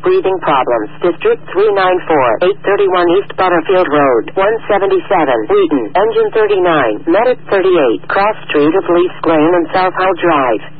breathing problems. District 394, 831 East Butterfield Road, 177, Wheaton, Engine 39, Medic 38, Cross Street of Leafs Lane and South Hull Drive.